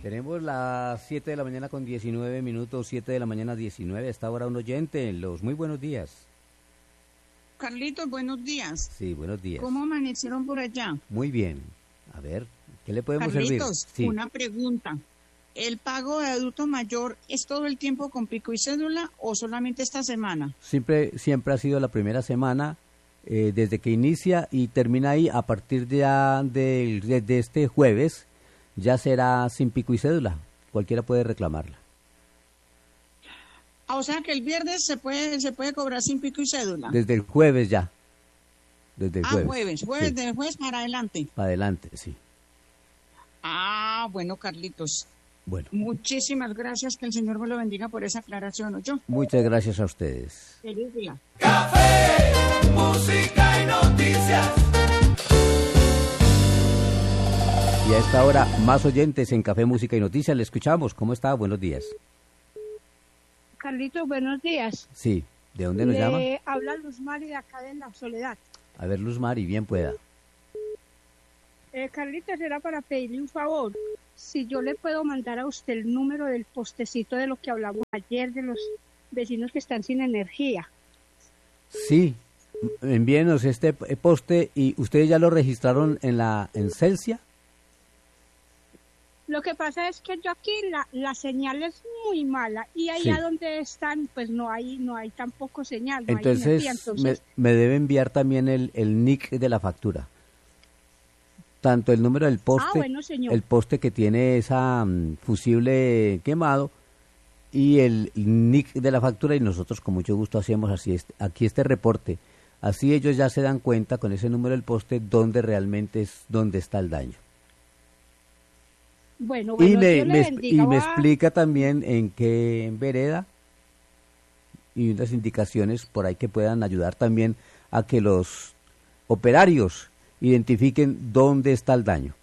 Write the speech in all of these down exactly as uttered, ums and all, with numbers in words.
Tenemos las siete de la mañana con diecinueve minutos, siete de la mañana diecinueve. A esta hora un oyente. Los muy buenos días. Carlitos, buenos días. Sí, buenos días. ¿Cómo amanecieron por allá? Muy bien. A ver, ¿qué le podemos Carlitos, servir? Carlitos, Sí. una pregunta. ¿El pago de adulto mayor es todo el tiempo con pico y cédula o solamente esta semana? Siempre, siempre ha sido la primera semana, eh, desde que inicia y termina ahí. A partir de, de, de, de este jueves, ya será sin pico y cédula. Cualquiera puede reclamarla. Ah, o sea que el viernes se puede se puede cobrar sin pico y cédula. Desde el jueves ya. Desde el ah, jueves. jueves, jueves, Sí. de jueves para adelante. Adelante, sí. Ah, bueno, Carlitos. Bueno. Muchísimas gracias, que el Señor me lo bendiga por esa aclaración, ¿oyó? Muchas gracias a ustedes. Feliz día. Café, música y noticias. Y a esta hora, más oyentes en Café, Música y Noticias. Le escuchamos. ¿Cómo está? Buenos días. Carlitos, buenos días. Sí. ¿De dónde nos Le llama? habla Luz Mari de acá de La Soledad. A ver, Luz Mari, bien pueda. Eh, Carlitos, era para pedirle un favor. Si yo le puedo mandar a usted el número del postecito de lo que hablamos ayer, de los vecinos que están sin energía. Sí. Envíenos este poste. ¿Y ustedes ya lo registraron en la en Celsia? Lo que pasa es que yo aquí la, la señal es muy mala y allá Sí. donde están pues no hay no hay tampoco señal, no hay Entonces, energía, entonces me, me debe enviar también el, el N I C de la factura. Tanto el número del poste, Ah, bueno, señor. el poste que tiene esa mm, fusible quemado y el N I C de la factura, y nosotros con mucho gusto hacemos así este, aquí este reporte. Así ellos ya se dan cuenta con ese número del poste dónde realmente es dónde está el daño. bueno, bueno, Y, me, Dios le me, bendiga, y me va. explica también en qué vereda y unas indicaciones por ahí que puedan ayudar también a que los operarios identifiquen dónde está el daño.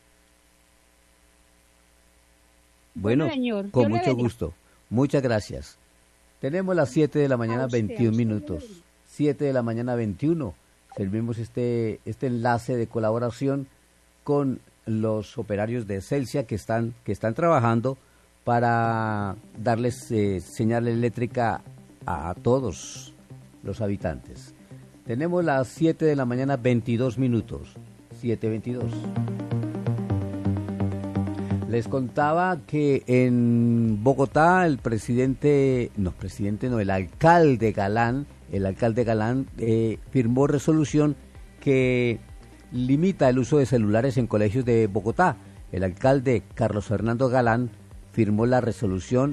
Bueno, Bueno, señor, con Dios le mucho bendiga. gusto. Muchas gracias. Tenemos las siete de la mañana, A usted, veintiún a usted le minutos. bendiga. siete de la mañana, veintiuno. Servimos este, este enlace de colaboración con los operarios de Celsia que están, que están trabajando para darles eh, señal eléctrica a, a todos los habitantes. Tenemos las siete de la mañana, veintidós minutos. siete veintidós. Les contaba que en Bogotá el presidente, no, presidente no, el alcalde Galán, el alcalde Galán eh, firmó resolución que limita el uso de celulares en colegios de Bogotá. El alcalde Carlos Fernando Galán firmó la resolución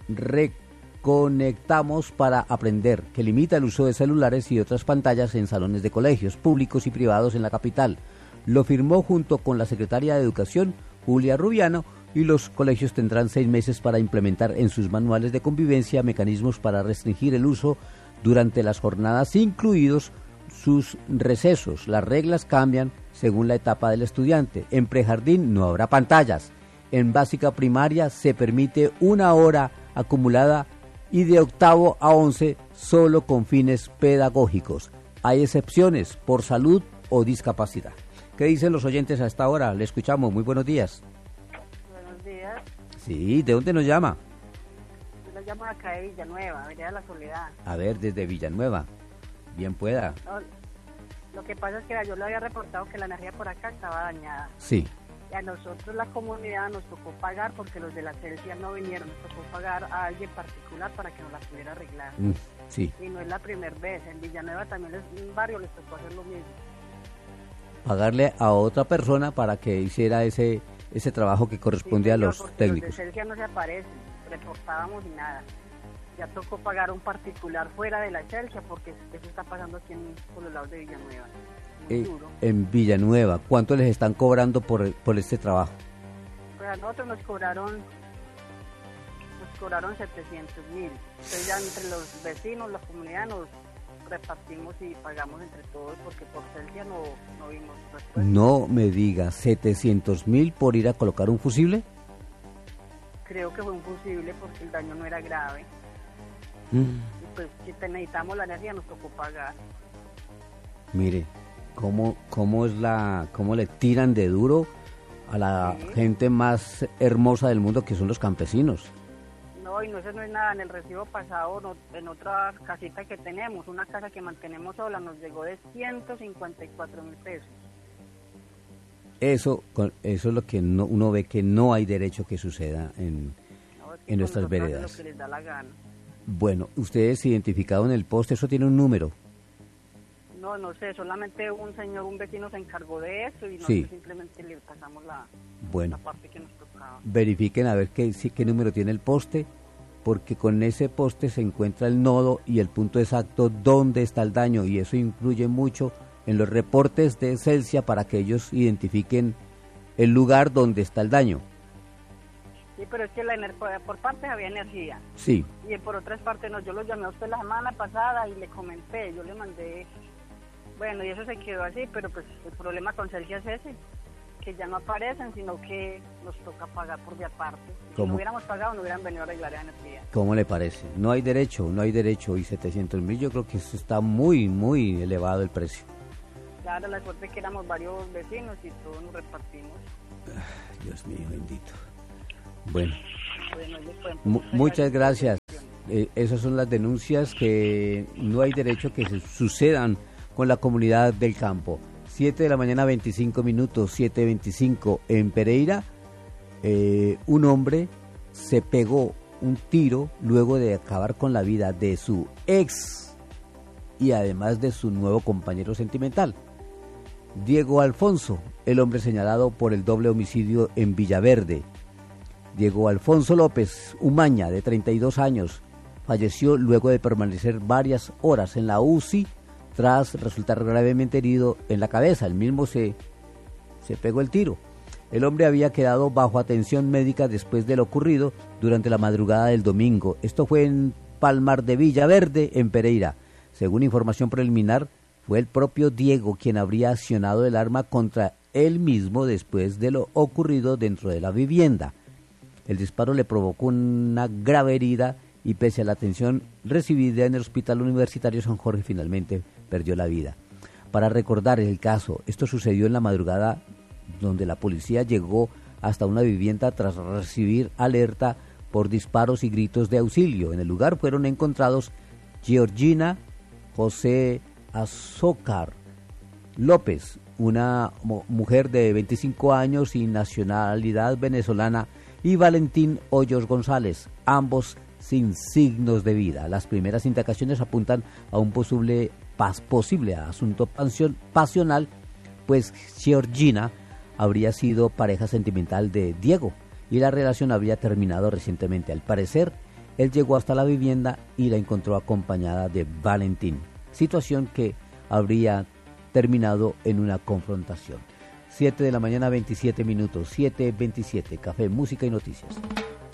Reconectamos para Aprender, que limita el uso de celulares y otras pantallas en salones de colegios públicos y privados en la capital. Lo firmó junto con la secretaria de Educación, Julia Rubiano, y los colegios tendrán seis meses para implementar en sus manuales de convivencia mecanismos para restringir el uso durante las jornadas, incluidos sus recesos. Las reglas cambian según la etapa del estudiante. En prejardín no habrá pantallas. En básica primaria se permite una hora acumulada y de octavo a once solo con fines pedagógicos. Hay excepciones por salud o discapacidad. ¿Qué dicen los oyentes a esta hora? Le escuchamos. Muy buenos días. Buenos días. Sí, ¿de dónde nos llama? Yo la llamo acá de Villanueva, Avenida de la Soledad. A ver, desde Villanueva. Bien pueda. No, lo que pasa es que yo le había reportado que la energía por acá estaba dañada. Sí. Y a nosotros, la comunidad, nos tocó pagar porque los de la Celsia no vinieron. Nos tocó pagar a alguien particular para que nos la pudiera arreglar. Mm, sí. Y no es la primera vez. En Villanueva también les, en un barrio les tocó hacer lo mismo. Pagarle a otra persona para que hiciera ese ese trabajo que corresponde Sí, a señor, los porque técnicos. Los de Celsia no se aparecen, reportábamos y nada. Ya tocó pagar a un particular fuera de la Celsia porque eso está pasando aquí en, por los lados de Villanueva. Muy Eh, duro. en Villanueva, ¿cuánto les están cobrando por, por este trabajo? Pues a nosotros nos cobraron nos cobraron setecientos mil. Entonces ya entre los vecinos, la comunidad nos repartimos y pagamos entre todos porque por Celsia no, no vimos respuesta. No me diga, setecientos mil por ir a colocar un fusible. Creo que fue un fusible porque el daño no era grave. Mm, Y pues si te necesitamos la energía nos tocó pagar. mire, cómo, cómo es la, cómo le tiran de duro a la Sí. gente más hermosa del mundo, que son los campesinos. No, y no, eso no es nada. En el recibo pasado, no, en otra casita que tenemos, una casa que mantenemos sola, nos llegó de ciento cincuenta y cuatro mil pesos. Eso, con- eso es lo que no- uno ve que no hay derecho que suceda en, ¿No? Es que en con nuestras nosotros hacen veredas. lo que les da la gana. Bueno, ustedes identificaron el poste, eso tiene un número. No, no sé, solamente un señor, un vecino se encargó de eso y nosotros Sí. simplemente le pasamos la, Bueno, la parte que nos tocaba. verifiquen a ver qué, sí, qué número tiene el poste, porque con ese poste se encuentra el nodo y el punto exacto donde está el daño, y eso influye mucho en los reportes de Celsia para que ellos identifiquen el lugar donde está el daño. Sí, pero es que la ener- por por partes había energía Sí, y por otras partes no. Yo lo llamé a usted la semana pasada y le comenté, yo le mandé, bueno, y eso se quedó así, pero pues el problema con Celsia es ese, que ya no aparecen, sino que nos toca pagar por de aparte. Si ¿Cómo? no hubiéramos pagado, no hubieran venido a arreglar la energía. ¿cómo le parece? No hay derecho, no hay derecho, y setecientos mil, yo creo que eso está muy, muy elevado el precio. Claro, la suerte es que éramos varios vecinos y todos nos repartimos. Dios mío, bendito. Bueno, Bueno, ellos pueden- mu- muchas gracias. Eh, esas son las denuncias que no hay derecho que se sucedan con la comunidad del campo. siete de la mañana, veinticinco minutos, siete veinticinco en Pereira. Eh, un hombre se pegó un tiro luego de acabar con la vida de su ex y además de su nuevo compañero sentimental. Diego Alfonso, el hombre señalado por el doble homicidio en Villaverde. Diego Alfonso López Umaña, de treinta y dos años, falleció luego de permanecer varias horas en la U C I tras resultar gravemente herido en la cabeza. El mismo se, se pegó el tiro. El hombre había quedado bajo atención médica después de lo ocurrido durante la madrugada del domingo. Esto fue en Palmar de Villaverde, en Pereira. Según información preliminar, fue el propio Diego quien habría accionado el arma contra él mismo después de lo ocurrido dentro de la vivienda. El disparo le provocó una grave herida y pese a la atención recibida en el Hospital Universitario San Jorge, finalmente perdió la vida. Para recordar el caso, esto sucedió en la madrugada donde la policía llegó hasta una vivienda tras recibir alerta por disparos y gritos de auxilio. En el lugar fueron encontrados Georgina José Azócar López, una mu- mujer de veinticinco años y nacionalidad venezolana, y Valentín Hoyos González, ambos sin signos de vida. Las primeras indicaciones apuntan a un posible, pas, posible asunto pasion, pasional, pues Georgina habría sido pareja sentimental de Diego y la relación habría terminado recientemente. Al parecer, él llegó hasta la vivienda y la encontró acompañada de Valentín, situación que habría terminado en una confrontación. siete de la mañana, veintisiete minutos, siete veintisiete, café, música y noticias.